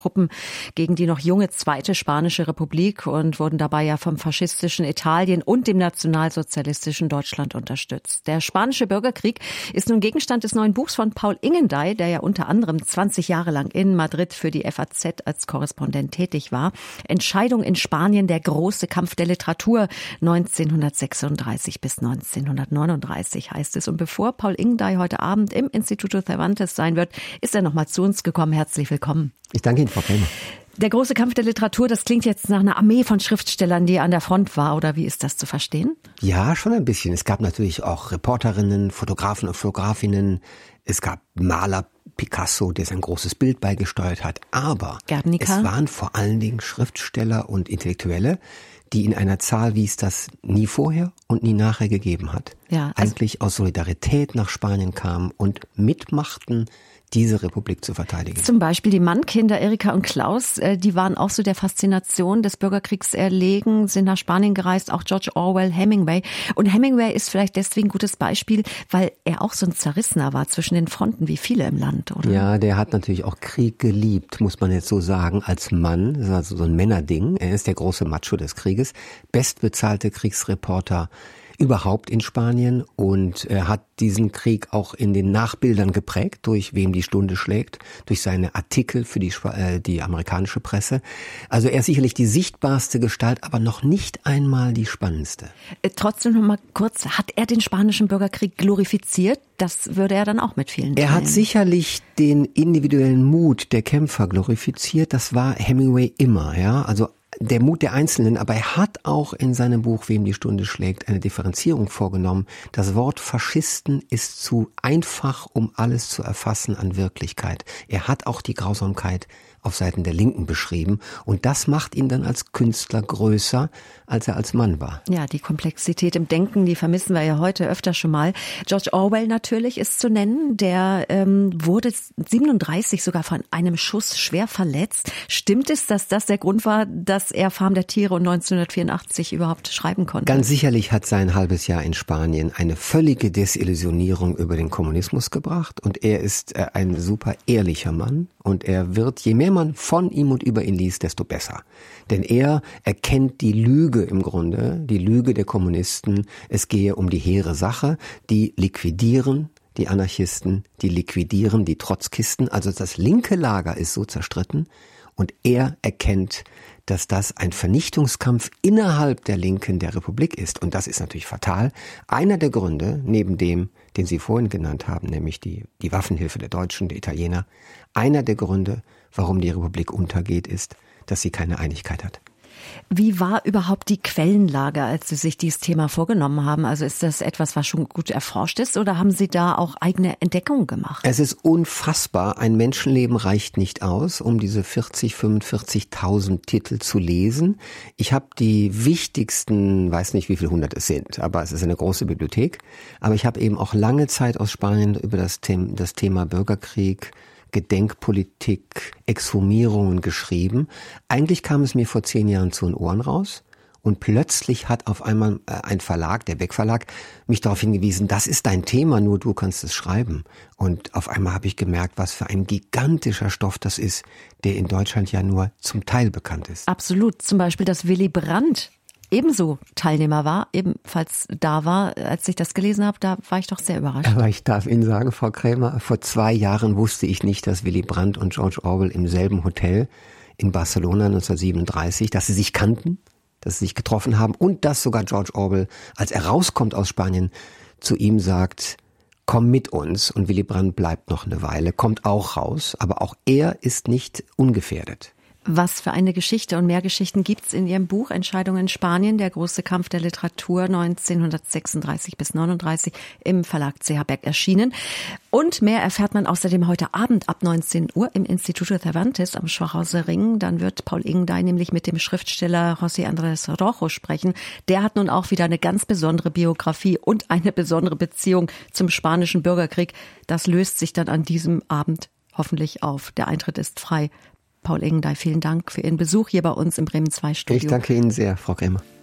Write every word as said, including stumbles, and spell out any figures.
Truppen gegen die noch junge zweite Spanische Republik und wurden dabei ja vom faschistischen Italien und dem nationalsozialistischen Deutschland unterstützt. Der Spanische Bürgerkrieg ist nun Gegenstand des neuen Buchs von Paul Ingendey, der ja unter anderem zwanzig Jahre lang in Madrid für die F A Z als Korrespondent tätig war. Entscheidung in Spanien, der große Kampf der Literatur neunzehnhundertsechsunddreißig bis neunzehnhundertneununddreißig heißt es. Und bevor Paul Ingendey heute Abend im Instituto Cervantes sein wird, ist er nochmal zu uns gekommen. Herzlich willkommen. Ich danke Ihnen, Frau Krämer. Der große Kampf der Literatur, das klingt jetzt nach einer Armee von Schriftstellern, die an der Front war, oder wie ist das zu verstehen? Ja, schon ein bisschen. Es gab natürlich auch Reporterinnen, Fotografen und Fotografinnen. Es gab Maler, Picasso, der sein großes Bild beigesteuert hat. Aber Guernica. Es waren vor allen Dingen Schriftsteller und Intellektuelle, die in einer Zahl, wie es das nie vorher und nie nachher gegeben hat, ja, also eigentlich aus Solidarität nach Spanien kamen und mitmachten, diese Republik zu verteidigen. Zum Beispiel die Mann-Kinder Erika und Klaus, die waren auch so der Faszination des Bürgerkriegs erlegen, sind nach Spanien gereist, auch George Orwell, Hemingway. Und Hemingway ist vielleicht deswegen ein gutes Beispiel, weil er auch so ein Zerrissener war zwischen den Fronten, wie viele im Land, oder? Ja, der hat natürlich auch Krieg geliebt, muss man jetzt so sagen, als Mann. Das ist also so ein Männerding. Er ist der große Macho des Krieges, bestbezahlte Kriegsreporter überhaupt in Spanien, und er hat diesen Krieg auch in den Nachbildern geprägt, durch Wem die Stunde schlägt, durch seine Artikel für die, äh, die amerikanische Presse. Also er ist sicherlich die sichtbarste Gestalt, aber noch nicht einmal die spannendste. Äh, trotzdem noch mal kurz, hat er den spanischen Bürgerkrieg glorifiziert? Das würde er dann auch mit vielen teilen. Er hat sicherlich den individuellen Mut der Kämpfer glorifiziert. Das war Hemingway immer, ja, also der Mut der Einzelnen, aber er hat auch in seinem Buch Wem die Stunde schlägt eine Differenzierung vorgenommen. Das Wort Faschisten ist zu einfach, um alles zu erfassen an Wirklichkeit. Er hat auch die Grausamkeit auf Seiten der Linken beschrieben, und das macht ihn dann als Künstler größer, als er als Mann war. Ja, die Komplexität im Denken, die vermissen wir ja heute öfter schon mal. George Orwell natürlich ist zu nennen, der ähm, wurde siebenunddreißig sogar von einem Schuss schwer verletzt. Stimmt es, dass das der Grund war, dass er Farm der Tiere und neunzehnhundertvierundachtzig überhaupt schreiben konnte? Ganz sicherlich hat sein halbes Jahr in Spanien eine völlige Desillusionierung über den Kommunismus gebracht, und er ist äh, ein super ehrlicher Mann, und er wird, je mehr man von ihm und über ihn liest, desto besser. Denn er erkennt die Lüge im Grunde, die Lüge der Kommunisten. Es gehe um die hehre Sache, die liquidieren die Anarchisten, die liquidieren die Trotzkisten. Also das linke Lager ist so zerstritten, und er erkennt, dass das ein Vernichtungskampf innerhalb der Linken der Republik ist. Und das ist natürlich fatal. Einer der Gründe, neben dem, den Sie vorhin genannt haben, nämlich die, die Waffenhilfe der Deutschen, der Italiener, einer der Gründe, warum die Republik untergeht, ist, dass sie keine Einigkeit hat. Wie war überhaupt die Quellenlage, als Sie sich dieses Thema vorgenommen haben? Also ist das etwas, was schon gut erforscht ist, oder haben Sie da auch eigene Entdeckungen gemacht? Es ist unfassbar. Ein Menschenleben reicht nicht aus, um diese vierzig, fünfundvierzigtausend Titel zu lesen. Ich habe die wichtigsten, weiß nicht, wie viele hundert es sind, aber es ist eine große Bibliothek. Aber ich habe eben auch lange Zeit aus Spanien über das Thema, das Thema Bürgerkrieg, Gedenkpolitik, Exhumierungen geschrieben. Eigentlich kam es mir vor zehn Jahren zu den Ohren raus, und plötzlich hat auf einmal ein Verlag, der Beck Verlag, mich darauf hingewiesen, das ist dein Thema, nur du kannst es schreiben. Und auf einmal habe ich gemerkt, was für ein gigantischer Stoff das ist, der in Deutschland ja nur zum Teil bekannt ist. Absolut. Zum Beispiel, dass Willy Brandt ebenso Teilnehmer war, ebenfalls da war. Als ich das gelesen habe, da war ich doch sehr überrascht. Aber ich darf Ihnen sagen, Frau Krämer, vor zwei Jahren wusste ich nicht, dass Willy Brandt und George Orwell im selben Hotel in Barcelona neunzehnhundertsiebenunddreißig, dass sie sich kannten, dass sie sich getroffen haben, und dass sogar George Orwell, als er rauskommt aus Spanien, zu ihm sagt, komm mit uns, und Willy Brandt bleibt noch eine Weile, kommt auch raus, aber auch er ist nicht ungefährdet. Was für eine Geschichte und mehr Geschichten gibt's in Ihrem Buch Entscheidung in Spanien, der große Kampf der Literatur neunzehnhundertsechsunddreißig bis neununddreißig im Verlag C H Beck erschienen. Und mehr erfährt man außerdem heute Abend ab neunzehn Uhr im Instituto Cervantes am Schwachhauser Ring. Dann wird Paul Ingendey nämlich mit dem Schriftsteller José Andrés Rojo sprechen. Der hat nun auch wieder eine ganz besondere Biografie und eine besondere Beziehung zum spanischen Bürgerkrieg. Das löst sich dann an diesem Abend hoffentlich auf. Der Eintritt ist frei. Paul Ingendey, vielen Dank für Ihren Besuch hier bei uns im Bremen zwei Studio. Ich danke Ihnen sehr, Frau Krämer.